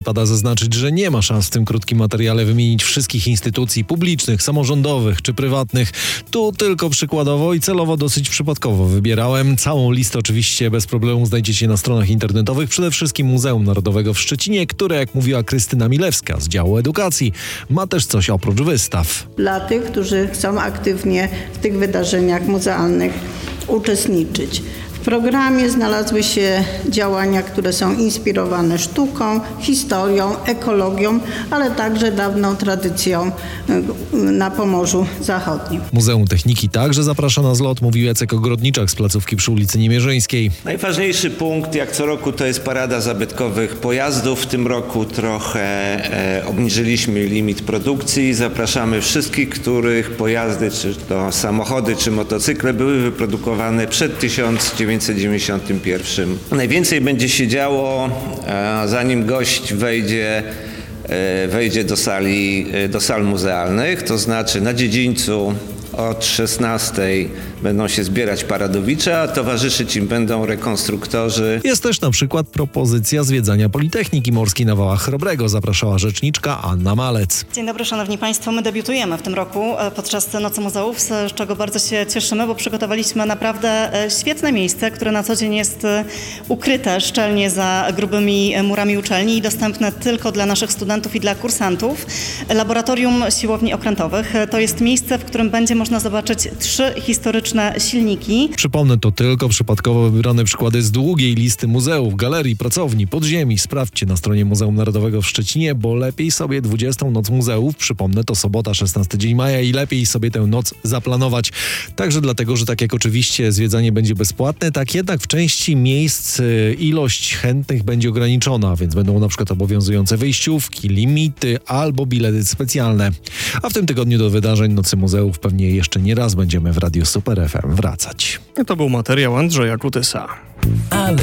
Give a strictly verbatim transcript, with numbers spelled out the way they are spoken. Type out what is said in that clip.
wypada zaznaczyć, że nie ma szans w tym krótkim materiale wymienić wszystkich instytucji publicznych, samorządowych czy prywatnych. Tu tylko przykładowo i celowo dosyć przypadkowo wybierałem. Całą listę oczywiście bez problemu znajdziecie na stronach internetowych, przede wszystkim Muzeum Narodowego w Szczecinie, które, jak mówiła Krystyna Milewska z działu edukacji, ma też coś oprócz wystaw. Dla tych, którzy chcą aktywnie w tych wydarzeniach muzealnych uczestniczyć. W programie znalazły się działania, które są inspirowane sztuką, historią, ekologią, ale także dawną tradycją na Pomorzu Zachodnim. Muzeum Techniki także zaprasza na zlot, mówił Jacek Ogrodniczak z placówki przy ulicy Niemierzyńskiej. Najważniejszy punkt, jak co roku, to jest parada zabytkowych pojazdów. W tym roku trochę e, obniżyliśmy limit produkcji. Zapraszamy wszystkich, których pojazdy, czy to samochody, czy motocykle były wyprodukowane przed tysiąc dziewięćset dziewięćdziesiątym pierwszym. Najwięcej będzie się działo, e, zanim gość wejdzie wejdzie do sali, do sal muzealnych, to znaczy na dziedzińcu od szesnastej będą się zbierać paradowicze, a towarzyszyć im będą rekonstruktorzy. Jest też na przykład propozycja zwiedzania Politechniki Morskiej na Wałach Chrobrego. Zapraszała rzeczniczka Anna Malec. Dzień dobry, szanowni państwo. My debiutujemy w tym roku podczas Nocy Muzeów, z czego bardzo się cieszymy, bo przygotowaliśmy naprawdę świetne miejsce, które na co dzień jest ukryte szczelnie za grubymi murami uczelni i dostępne tylko dla naszych studentów i dla kursantów. Laboratorium Siłowni Okrętowych to jest miejsce, w którym będzie można zobaczyć trzy historyczne silniki. Przypomnę, to tylko przypadkowo wybrane przykłady z długiej listy muzeów, galerii, pracowni, podziemi. Sprawdźcie na stronie Muzeum Narodowego w Szczecinie, bo lepiej sobie dwudziestą Noc Muzeów, przypomnę, to sobota, szesnasty dzień maja i lepiej sobie tę noc zaplanować. Także dlatego, że tak jak oczywiście zwiedzanie będzie bezpłatne, tak jednak w części miejsc ilość chętnych będzie ograniczona, więc będą na przykład obowiązujące wyjściówki, limity albo bilety specjalne. A w tym tygodniu do wydarzeń Nocy Muzeów pewnie jeszcze nie raz będziemy w Radiu Super F M wracać. To był materiał Andrzeja Kutysa.